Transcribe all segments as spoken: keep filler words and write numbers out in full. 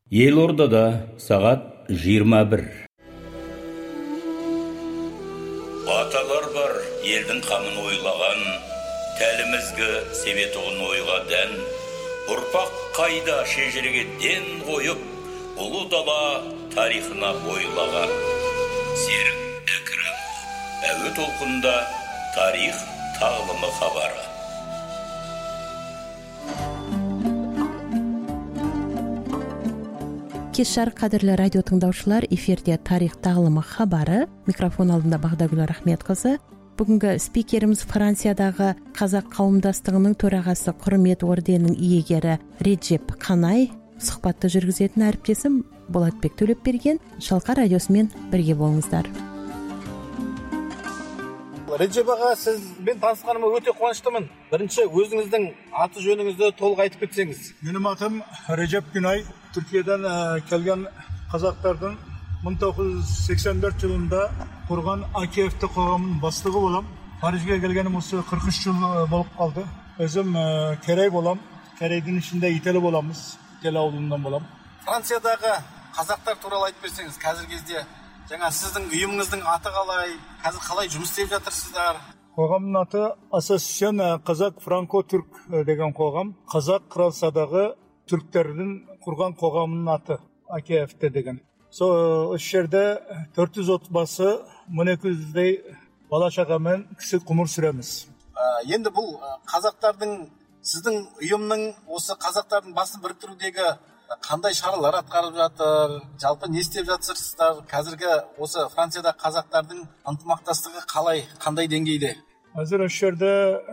Елордада сағат жиырма бір. Аталар бар елдің қамын ойлаған, тәлімізгі себетұғын ойға дән, ұрпақ қайда шежіреге ден қойып, ұлы дала тарихына бойлаған. Серік Әкрем, әуе толқында тарих тағылымы хабары. Кеш жарық қадірлі радио тыңдаушылар, эфирде тарих тағылымы хабары. Микрофон алдында Бағдагүл Рахметқызы. Бүгінгі спикеріміз Франциядағы қазақ қауымдастығының төрағасы, құрмет орденінің иегері Реджеп Қанай. Сұхбатты жүргізетін әріптесім Болатбек Төлепберген. Шалқар радиосымен бірге болыңыздар. Реджеп аға, сізбен танысқаныма өте қуаныштымын. Бірінші, өзіңіздің аты жөніңізді толық айтып кетсеңіз. Менің атым Реджеп Қанай. Түркиядан келген қазақтардың мың тоғыз жүз сексен төрт жылында құрған А К Ф қоғамының бастығы болам. Парижге келгенім осы қырық үш жыл болып қалды. Өзім Керей болам. Керейдің ішінде Ителі боламыз. Ителі ауылынан болам. Франциядағы қазақтар туралы айтып берсеңіз, қазір кезде жаңа сіздің ұйымыңыздың аты қалай, қазір қалай жұмыс істеп жатырсыздар? Қоғамның аты Ассоциацион Қазақ Франко-Түрк деген қоғам. Қазақ Франциядағы түріктердің құрған қоғамының аты А К Ф деген. Сол осы жерде төрт жүз отбасы, мың екі жүздей бала шағамен кісі ғұмыр сүреміз. Енді бұл қазақтардың, сіздің ұйымның осы қазақтардың басын біріктірудегі қандай шаралар атқарып жатыр, жалпы не істеп жатырсыздар? Қазіргі осы Францияда қазақтардың ынтымақтастығы қалай, қандай деңгейде? Қазір осы жерде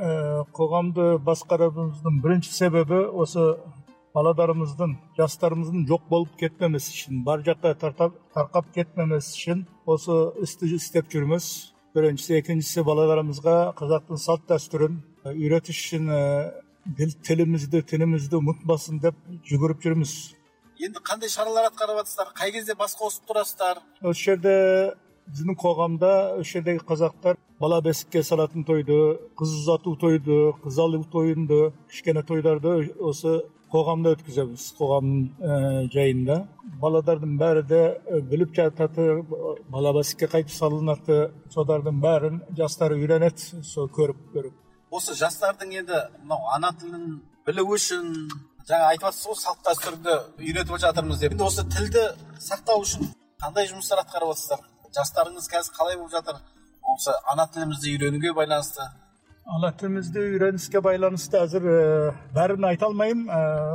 қоғамды басқаруымыздың бірінші себебі осы баладарымыздың, жастарымыздың жоқ болып кетмемес үшін, бар жаққа тарқап кетмемес үшін осы істі істеп жүрміз. Біріншісі, екіншісі балаларымызға қазақтың салт дәстүрін үйретіш үшін тілімізді, тілімізді ұмытпасын деп жүгіріп жүрміз. Енді қандай шаралар атқарып жатырсыздар? Қай кезде бас қосып тұрасыздар? Осы жерде біздің қоғамда, осы жердегі қазақтар бала бесікке салатын тойды, қыз ұзату тойды, қыз алу тойынды, кішкене тойларды осы қоғамда өткіземіз, қоғамның жайында. Баладардың бәрі де біліп жататы, бала бесікке қайтып салынаты, солардың бәрін жастары үйренеді, сол көріп көріп. Осы жастардың енді мынау ана тілін білу үшін жаңа айтып жатсыз ғой, салт дәстүрді үйретіп жатырмыз деп. Енді осы тілді сақтау үшін қандай жұмыстар атқарып жатсыздар? Жастарыңыз қазір қалай болып жатыр? Осы ана тілімізді үйренуге байланысты. Ана тілімізді үйреніске байланысты әзір бәрін айта алмаймын.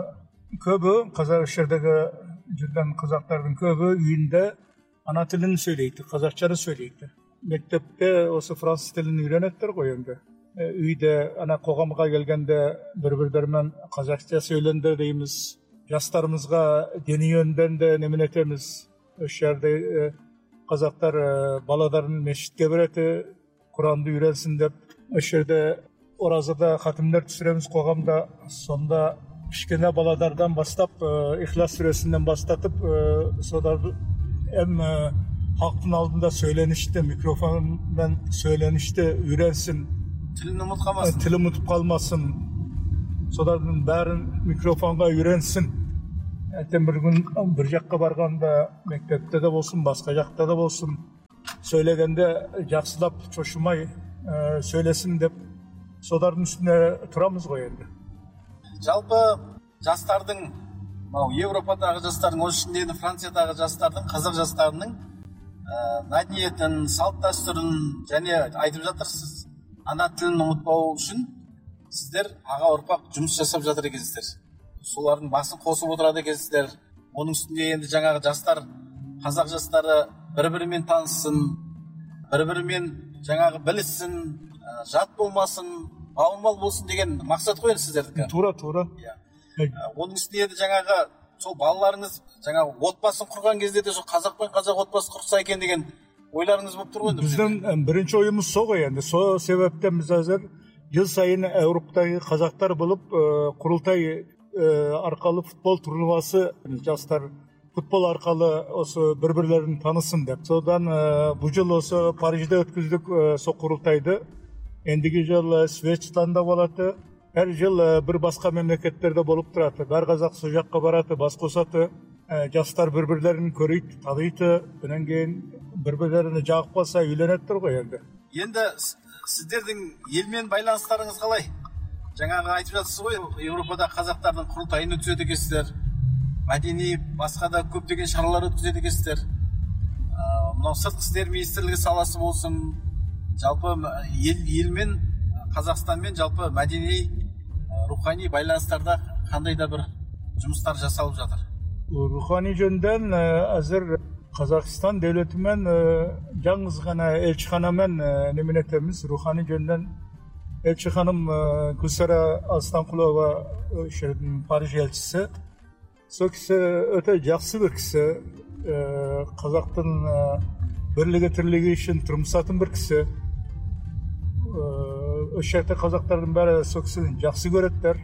Көбі қазақ жердегі жүрген қазақтардың көбі үйінде ана тілін сөйлейді, қазақшаны сөйлейді. Мектепте осы француз тілін үйренеттер ғой енді. Үйде ана қоғамға келгенде бір-бірлерімен қазақша сөйлендер дейміз. Жастарымызға діни yönden де немен етеміз. Осы жерде қазақтар баладарын мешітке береді, Құранды үйренсін деп. Осы жерде оразада хатімдер түсіреміз қоғамда. Сонда кішкене баладардан бастап, Ихлас сүресінен бастатып, соларды әм халықтың алдында söylenişte, микрофонмен söylenişte үйренсін. Тілін ұмытып қалмасын. Тілі ұмытып қалмасын. Солардың бәрін микрофонға үйренсін. Әтен бір күн бір жаққа барғанда, мектепте де болсын, басқа жақта да болсын, сөйлегенде жақсылап шошымай сөйлесін деп, солардың үстіне тұрамыз ғой енді. Жалпы жастардың, Европадағы жастардың, оның ішінде Франциядағы жастардың, қазақ жастарының мәдениетін, салт дәстүрін және айтып жатырсыз. Ана тілін ұмытпау үшін сіздер аға ұрпақ жұмыс жасап жатыр екенсіздер. Солардың басын қосып отырады екенсіздер. Оның үстінде енді жаңағы жастар, қазақ жастары бір-бірімен таныссын, бір-бірімен жаңағы білісін, жат болмасын, бауырмал болсын деген мақсат қой сіздердікі. Тура, тура. Оның үстінде енді жаңағы сол балаларыңыз жаңағы отбасын құрған кезде де сол қазақ пен қазақ отбасы құрса екен деген ойларыңыз болып тұр ғой. Біздің бірінші ойымыз сол ғой енді. Сол себептен біз қазір жыл сайын Еуропадағы қазақтар болып құрылтай арқалы футбол турнирасы, жастар футбол арқалы осы бір-бірлерін танысын деп. Содан бұл жыл осы Парижде өткіздік сол құрылтайды. Ендігі жыл Швецияда болады. Әр жыл бір басқа мемлекеттерде болып тұрады. Бәр қазақ сол жаққа барады, бас қосады. жастар бір бірлерін көрейді, таниды, одан кейін бір бірлеріне жағып қалса үйленеді ғой енді. Енді сіздердің елмен байланыстарыңыз қалай? Жаңағы айтып жатсыз ғой, Еуропада қазақтардың құрылтайын өткізеді екенсіздер, мәдени басқа да көптеген шаралар өткізеді екенсіздер. Мынау сыртқы істер министрлігі саласы болсын, жалпы ел елмен Қазақстанмен жалпы мәдени рухани байланыстарда қандай да бір жұмыстар жасалып жатыр? Рухани жөнден әзір Қазақстан дәулетімен жаңыз ғана елшіханамен немен етеміз. Рухани жөнден елші ханым Гүлсара Астанқұлова Париж елшісі. Сол кісі өте жақсы бір кісі, қазақтың бірлігі тірлігі үшін тұрмысатын бір кісі. Осы жерде қазақтардың бәрі сол кісіні жақсы көреттер.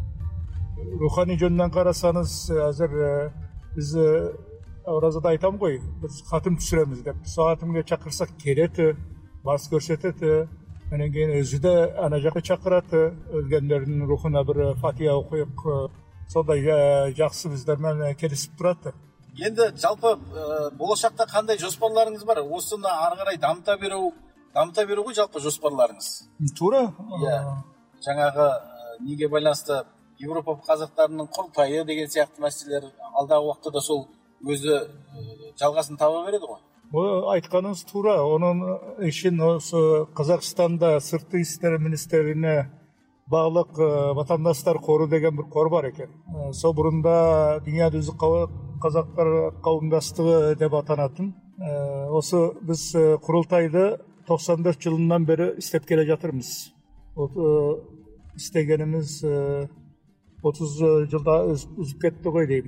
Рухани жөнінен қарасаңыз, әзір біз оразада айтам ғой, біз хатым түсіреміз деп. Сол хатымға шақырсақ келеді, бас көрсетеді, одан кейін өзі де ана жаққа шақырады, өлгендердің рухына бір фатиха оқиық, сондай жақсы біздермен келісіп тұрады. Енді жалпы болашақта қандай жоспарларыңыз бар? Осыны ары қарай дамыта беру, дамыта беру ғой жалпы жоспарларыңыз. Тура. Жаңағы неге байланысты Европа қазақтарының құрылтайы деген сияқты мәселелер алдағы уақытта да сол өзі жалғасын таба береді ғой. Ол айтқаныңыз тура. Оның үшін осы Қазақстанда сыртқы істер министрлігіне бағлық ватандастар қоры деген бір қор бар екен. Сол бұрында дүниежүзі қазақтар қауымдастығы деп атанатын. Осы біз құрылтайды тоқсан төрт жылынан бері істеп келе жатырмыз. Істегеніміз отыз жылда үзіп кетті ғой деймін.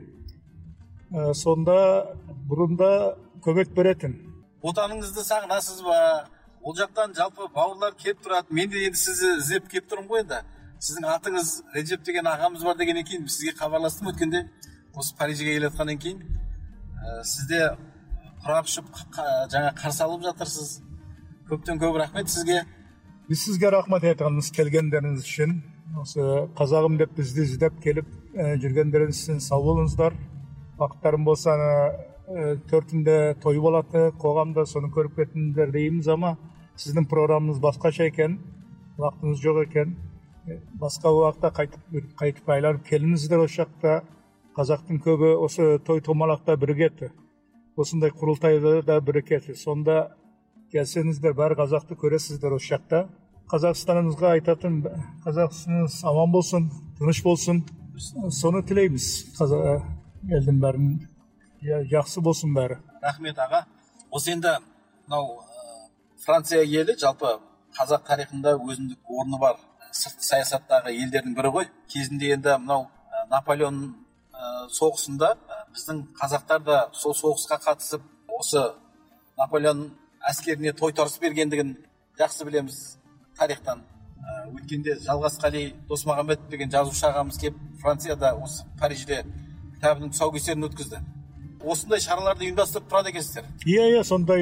Сонда бұрында көмек беретін. Отаныңызды сағынасыз ба? Ол жақтан жалпы бауырлар келіп тұрады. Мен де енді сізді іздеп келіп тұрмын ғой енді. Сіздің атыңыз Реджеп деген ағамыз бар дегеннен кейін сізге хабарластым өткенде. Осы Парижге келетқаннан кейін сізде құрап ұшып жаңа қарсы алып жатырсыз. Көптен көп рахмет сізге. Біз сізге рахмет айтамыз келгендеріңіз үшін. Осы қазағым деп бізді іздеп келіп жүргендеріңіз үшін сау болыңыздар. Уақыттарым болса төртінде той болады, қоғамда соны көріп кетіңіздер дейміз, ama сіздің программыңыз басқаша екен, уақытыңыз жоқ екен. Басқа уақытта қайтып қайтып айланып келіңіздер. Осы жақта қазақтың көбі осы той томалақта бірігеді. Осындай құрылтайда да бірігеді. Сонда келсеңіздер бәрі қазақты көресіздер осы жақта. Қазақстанымызға айтатын Қазақстанымыз аман болсын, тыныш болсын. Соны тілейміз. Елдің бәрін жақсы болсын бәрі. Рахмет аға. Осы енді мынау Франция елі жалпы қазақ тарихында өзіндік орны бар сыртқы саясаттағы елдердің бірі ғой. Кезінде енді мынау Наполеон соғысында біздің қазақтар да сол соғысқа қатысып, осы Наполеон әскеріне тойтарыс бергендігін жақсы білеміз тарихтан. Өткенде Жалғасқали Досмағамбетов деген жазушы ағамыз келіп Францияда осы Парижде кітабының тұсаукесерін өткізді. Осындай шараларды ұйымдастырып тұрады екенсіздер? Иә, иә, сондай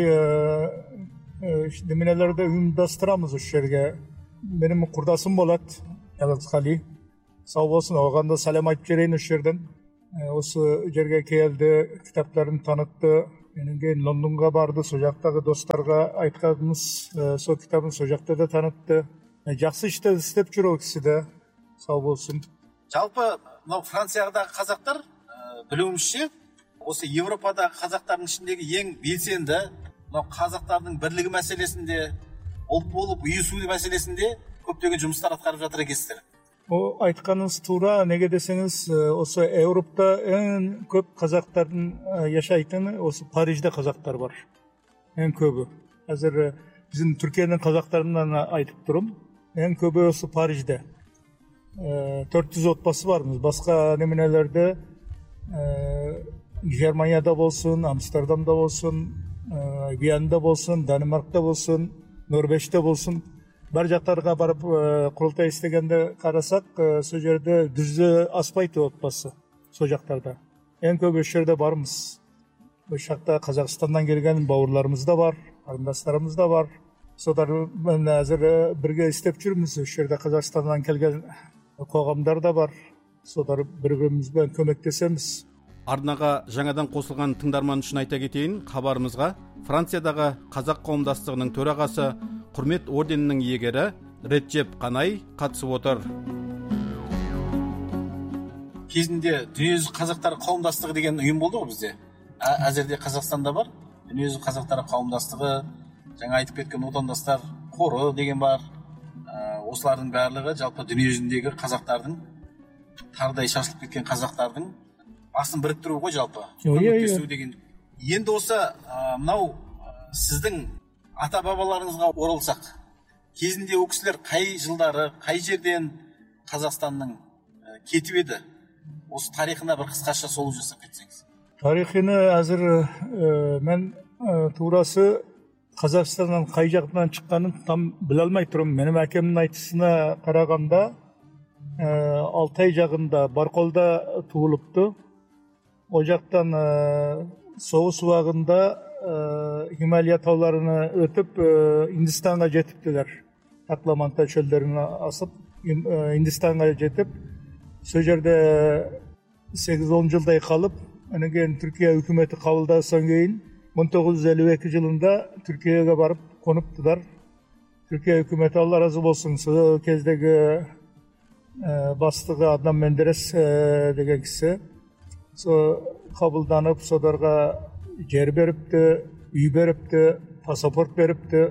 неменелерді ұйымдастырамыз осы жерге. Менің құрдасым болады, Жалғасқали. Сау болсын, оған да сәлем айтып жіберейін осы жерден. Осы жерге келді, кітаптарын танытты. Менің кейін Лондонға барды, сол жақтағы достарға айтқанымыз, сол кітабын сол жақта да танытты. Жақсы ішті істеп жүр ол кісі де. Сау болсын. Жалпы мынау Франциядағы қазақтар білуімізше, осы Европадағы қазақтардың ішіндегі ең белсенді, мынау қазақтардың бірлігі мәселесінде, ұлт болып ұйысу мәселесінде көптеген жұмыстар атқарып жатыр екенсіздер. О айтқаныңыз тура. Неге десеңіз, осы Еуропта ең көп қазақтардың яшайтыны осы Парижде қазақтар бар. Ең көбі. Әзір біздің Түркияның қазақтарынан айтып тұрым. Ең көбі осы Парижде. төрт жүз отбасы бармыз. Басқа неменелерде Германияда болсын, Амстердамда болсын, Виянда болсын, Данимаркта болсын, Норвежде болсын. Бар жақтарға барып құрылтай істегенде қарасақ, сол жерде жүзді аспайды отбасы, сол жақтарда. Ең көп осы жерде бармыз. Осы жақта Қазақстаннан келген бауырларымыз да бар, қарындастарымыз да бар. Солармен әзір бірге істеп жүрміз. Осы жерде Қазақстаннан келген қоғамдар да бар. Солар бір-бірімізбен көмектесеміз. Арнаға жаңадан қосылған тыңдарман үшін айта кетейін, хабарымызға Франциядағы қазақ қауымдастығының төрағасы, құрмет орденінің иегері Реджеп Қанай қатысып отыр. Кезінде дүниежүзі қазақтары қауымдастығы деген ұйым болды ғой бізде. Әзірде Қазақстанда бар. Дүниежүзі қазақтары қауымдастығы, жаңа айтып кеткен отандастар қоры деген бар. Осылардың барлығы жалпы дүниежүзіндегі қазақтардың, тардай шашылып кеткен қазақтардың басын біріктіру ғой жалпы. Көмектесу деген. Енді осы мынау сіздің ата бабаларыңызға оралсақ, кезінде ол кісілер қай жылдары, қай жерден Қазақстанның кетіп еді? Осы тарихына бір қысқаша солу жасап кетсеңіз. Тарихыны әзір мен турасы Қазақстаннан қай жақтан шыққанын там біле алмай тұрмын. Менің әкемнің айтысына қарағанда Алтай жағында Барқолда туылыпты. О жақтан соғыс уағында Хималия тауларына өтіп Индистанға жетіптілер. Атламанта шөлдерін асып Индистанға жетіп, сол жерде сегіз-он жылдай қалып, анан кейін Түркия үкіметі қабылдасынан кейін мың тоғыз жүз елу екі жылында Түркияға барып қоныптыдар. Түркия үкіметі, Алла разы болсын, сол кездегі бастығы Аднан Мендерес деген кісі сол қабылданып, содарға жер беріпті, үй беріпті, паспорт беріпті.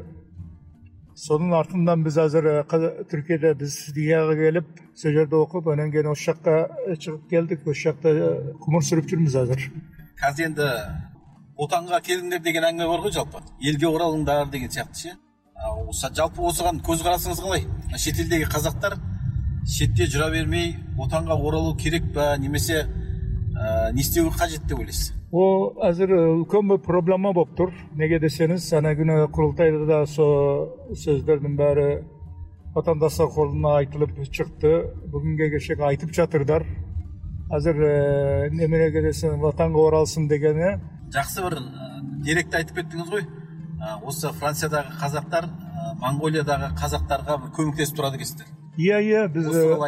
Соның артынан біз әзір Түркияда біз Дияға келіп, сол жерде оқып, онан кейін осы жаққа шығып келдік, осы жақта ғұмыр сүріп жүрміз әзір. Қазір енді отанға келіңдер деген әңгіме бар ғой жалпы. Елге оралыңдар деген сияқты ше. Жалпы осыған көзқарасыңыз қалай? Шетелдегі қазақтар шетте жүре бермей, отанға оралу керек па, немесе не істеу қажет деп ойлайсыз? О, әзір үлкен бір проблема болып тұр. Неге десеңіз, ана күні құрылтайда да сол сөздердің бәрі отандастар қолына айтылып шықты. Бүгінге кешек айтып жатырдар. Әзір неменеге десең, отанға оралсын дегені. Жақсы бір деректі айтып кеттіңіз ғой. Осы Франциядағы қазақтар Монғолиядағы қазақтарға бір көмектесіп тұрады екенсіздер. Иә, иә, біз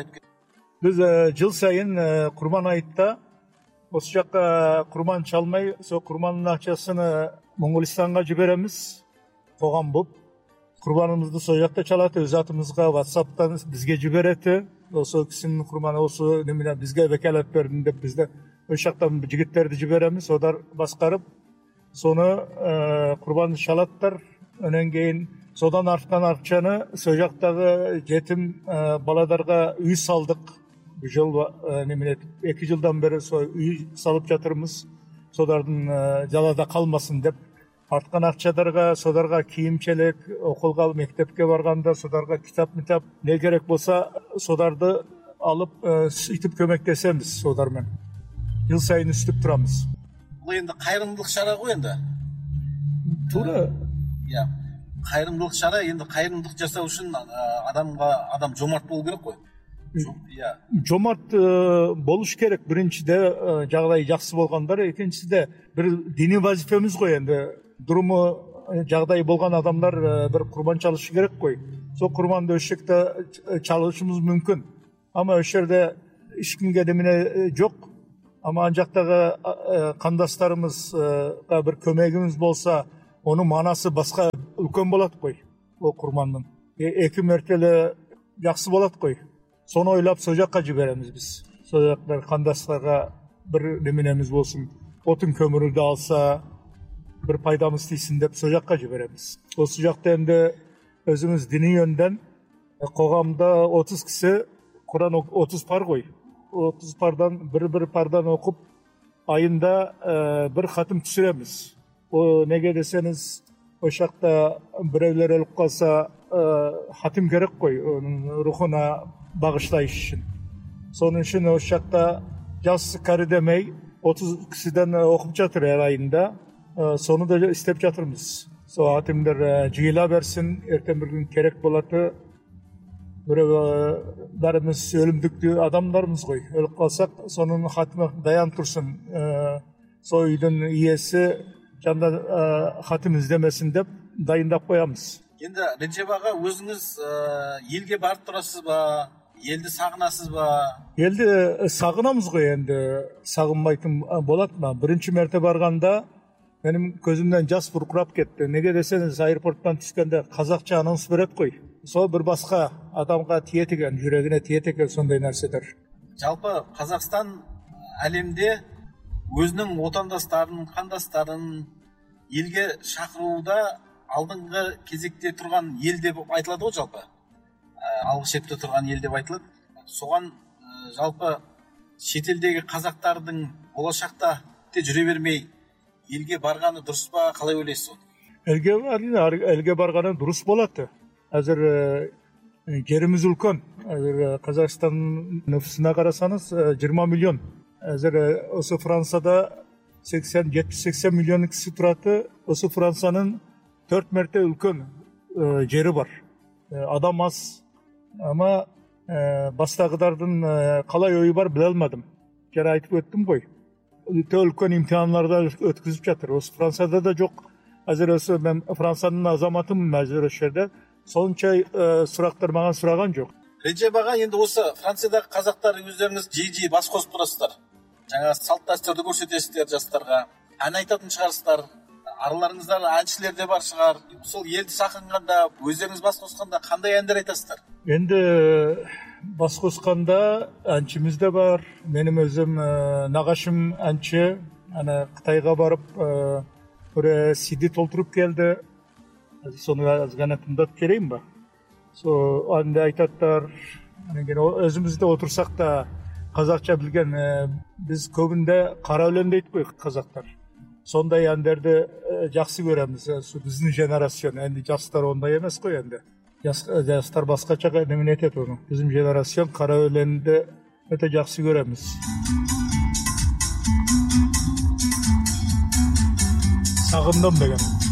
біз жыл сайын Құрбан айтта осы жаққа құрбан шалмай, сол құрбанның ақшасını Моңғолстанға жібереміз, қоғам болып. Құрбанымызды сол жақта чалады, өз атымызға WhatsApp-тан бізге жібереді. Осы кісінің құрбаны осы немене бізге векалет бердім деп бізді өз жақтан жігіттерді жібереміз, олар басқарып, соны құрбанды шалаттар. Онан кейін содан артқан ақшаны сол жақтағы жетім баладарға үй салдық. Бұл жыл немене екі жылдан бері үй салып жатырмыз. Солардың жалада қалмасын деп. Артқан ақшадарға, соларға киім-кешек, оқуға, мектепке барғанда соларға кітап-мітап не керек болса, соларды алып сөйтіп көмектесеміз солармен. Жыл сайын үстіп тұрамыз. Бұл енді қайырымдылық шара ғой енді. Тура. Иә. Қайырымдылық шара, енді қайырымдылық жасау үшін адамға адам жомарт болу керек қой. Жомарт болуш керек. Біріншіде жағдай жақсы болғандар, екіншіде бір діни вазифеміз ғой енді. Дұрымы жағдай болған адамдар бір құрбан чалышы керек қой. Сол құрбанды өшекті чалышымыз мүмкін. Ама өшерде ешкімге демене жоқ. Ама жақтағы қандастарымызға бір көмегіміз болса, оның манасы басқа үлкен болады қой. Ол құрбанның. Екі мәртелі жақсы болады қой. Соны ойлап сол жаққа жібереміз біз. Сол жақтар қандастарға бір неменеміз болсын. Отын көмірді алса, бір пайдамыз тисін деп сол жаққа жібереміз. Осы жақта енді өзіміз діни yönden қоғамда отыз кісі Құран отыз пар ғой. отыз пардан бір-бір пардан оқып, айында бір хатым түсіреміз. О неге десеңіз, о жақта біреулер өліп қалса, хатым керек қой, оның рухына бағыштайыш үшін. Соның үшін осы жақта жас кәрі демей отыз кісіден оқып жатыр әр айында. Соны да істеп жатырмыз. Сол хатимдер жиыла берсін, ертең бір күн керек болады. Бәріміз өлімдікті адамдарымыз ғой. Өліп қалсақ, соның хатимі даян тұрсын. Сол үйдің иесі жанда хатим іздемесін деп дайындап қоямыз. Енді Реджеп аға, өзіңіз елге барып тұрасыз ба? елді сағынасыз ба? Елді сағынамыз ғой, енді сағынбайтын болады ма? Бірінші мәрте барғанда менің көзімнен жас бұрқырап кетті. Неге десеңіз, аэропорттан түскенде қазақша анонс береді ғой. Сол бір басқа адамға тиет екен, жүрегіне тиет екен сондай нәрселер. Жалпы Қазақстан әлемде өзінің отандастарын, қандастарын елге шақыруда алдыңғы кезекте тұрған ел деп айтылады ғой жалпы. Алғы шепте тұрған ел деп айтылады. Соған жалпы шетелдегі қазақтардың болашақта жүре бермей елге барғаны дұрыс па, қалай ойлайсыз оны? Елге, елге барғаны дұрыс болады. Әзір жеріміз үлкен. Әзір Қазақстан нөпсісіне қарасаңыз жиырма миллион. Әзір осы Францияда сексен жетпіс сексен миллион кісі тұрады. Осы Францияның төрт мәрте үлкен жері бар. Адам аз. Ama e, бастағылардың e, қалай ойы бар біле алмадым. Жара айтып өттім ғой. Өте үлкен имтиханларда өткізіп жатыр. Осы Францияда да жоқ. Әзір осы мен Францияның азаматымын әзір осы жерде. Сонша e, сұрақтар маған сұраған жоқ. Реджеп аға, енді осы Франциядағы қазақтар өздеріңіз жиі-жиі бас қосып тұрасыздар. Жаңа салт дәстүрді көрсетесіздер жастарға. Ән айтатын шығарсыздар. Араларыңызда әншілер де бар шығар. Сол елді сағынғанда, өздеріңіз бас қосқанда қандай әндер айтасыздар? Енді бас қосқанда әншіміз де бар. Менің өзім нағашым әнші. Ана Қытайға барып, бір сиди толтырып келді. Соны азғана тыңдап келейін ба? Сол әнді айтаттар. Өзімізде отырсақ та қазақша білген, біз көбінде қара өлең дейді ғой қазақтар. Сондай әндерді жақсы көреміз. Біздің женерацион, енді жастар ондай емес қой енді. Жастар басқаша немен етеді оны. Bizim jenerasyon қара өлеңді өте жақсы көреміз. Сағындым деген.